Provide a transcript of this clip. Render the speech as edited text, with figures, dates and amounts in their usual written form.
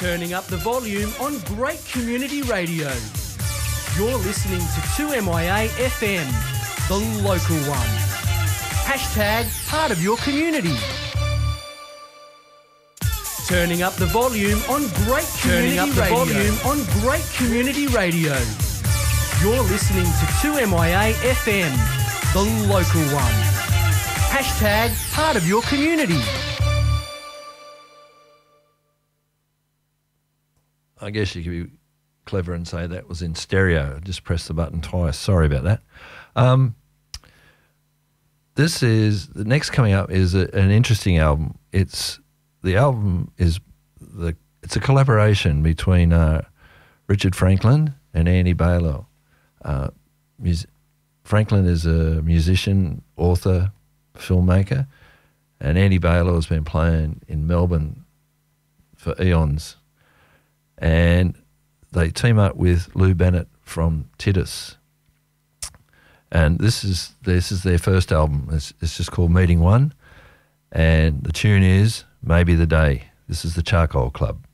Turning up the volume on great community radio. You're listening to 2MIA FM, the local one. Hashtag part of your community. Turning up the volume on great community radio. You're listening to 2MIA FM, the local one. Hashtag part of your community. I guess you could be clever and say that was in stereo. Just press the button twice. Sorry about that. The next coming up is an interesting album. It's a collaboration between Richard Franklin and Andy Baylor. Franklin is a musician, author, filmmaker, and Andy Baylor has been playing in Melbourne for eons. And they team up with Lou Bennett from Titus. And this is their first album. It's just called Meeting One. And the tune is Maybe the Day. This is the Charcoal Club.